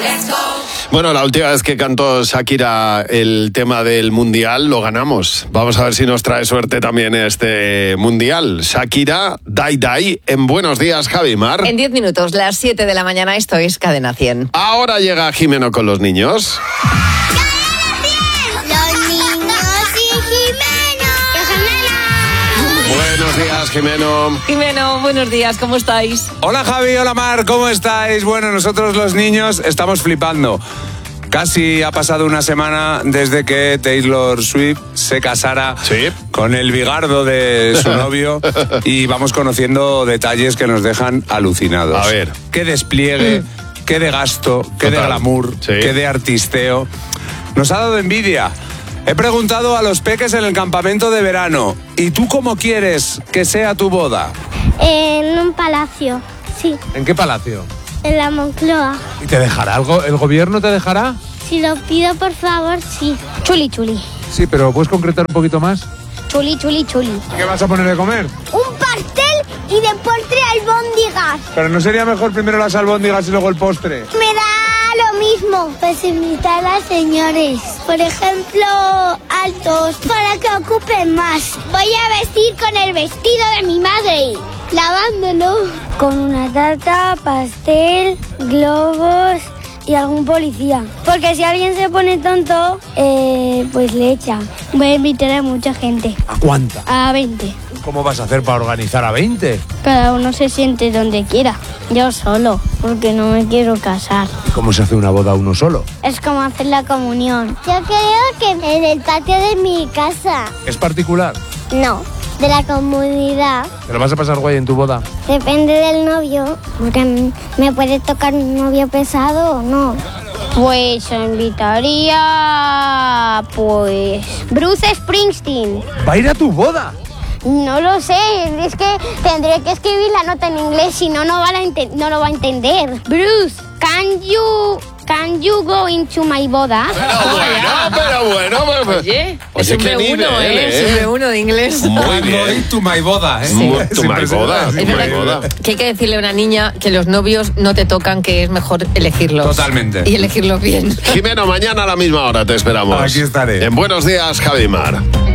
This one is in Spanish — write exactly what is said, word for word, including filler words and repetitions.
Bueno, la última vez que cantó Shakira el tema del Mundial lo ganamos. Vamos a ver si nos trae suerte también este Mundial. Shakira, Dai Dai, en Buenos Días, Javi Mar. En diez minutos, las siete de la mañana, esto es Cadena cien. Ahora llega Jimeno con los niños. Buenos días, Jimeno. Jimeno, buenos días, ¿cómo estáis? Hola Javi, hola Mar, ¿cómo estáis? Bueno, nosotros los niños estamos flipando. Casi ha pasado una semana desde que Taylor Swift se casara sí. con el bigardo de su novio y vamos conociendo detalles que nos dejan alucinados. A ver. Qué despliegue, mm. qué de gasto, qué Total. de glamour, sí. qué de artisteo. Nos ha dado envidia. He preguntado a los peques en el campamento de verano, ¿y tú cómo quieres que sea tu boda? En un palacio, sí. ¿En qué palacio? En la Moncloa. ¿Y te dejará algo? ¿El gobierno te dejará? Si lo pido, por favor, sí. Chuli, chuli. Sí, pero ¿puedes concretar un poquito más? Chuli, chuli, chuli. ¿Qué vas a poner de comer? Un pastel y de postre albóndigas. ¿Pero no sería mejor primero las albóndigas y luego el postre? Me da lo mismo. Pues invitar a señores, por ejemplo, altos, para que ocupen más. Voy a vestir con el vestido de mi madre, lavándolo. Con una tarta, pastel, globos y algún policía. Porque si alguien se pone tonto, eh, pues le echa. Voy a invitar a mucha gente. ¿A cuánta? A veinte. ¿Cómo vas a hacer para organizar a veinte? Cada uno se siente donde quiera. Yo solo, porque no me quiero casar. ¿Cómo se hace una boda uno solo? Es como hacer la comunión. Yo creo que en el patio de mi casa. ¿Es particular? No, de la comunidad. ¿Te lo vas a pasar guay en tu boda? Depende del novio, porque me puede tocar un novio pesado o no. Pues invitaría, pues, Bruce Springsteen. ¿Va a ir a tu boda? No lo sé, es que tendré que escribir la nota en inglés, si no, no, va a ente- no lo va a entender. Bruce, can you... Can you go into my boda? Pero bueno, pero bueno. Pero, Oye, oye, es un qué B uno, nivel, ¿eh? Es un B uno de inglés. Muy bien. To my boda, ¿eh? Sí. To my boda. Es verdad que hay que decirle a una niña que los novios no te tocan, que es mejor elegirlos. Totalmente. Y elegirlos bien. Jimeno, mañana a la misma hora te esperamos. Aquí estaré. En Buenos Días, Javi Mar.